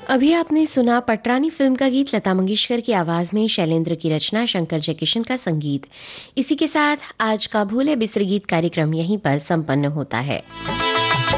अभी आपने सुना पटरानी फिल्म का गीत लता मंगेशकर की आवाज में, शैलेंद्र की रचना, शंकर जयकिशन का संगीत। इसी के साथ आज का भूले बिसरे गीत कार्यक्रम यहीं पर संपन्न होता है।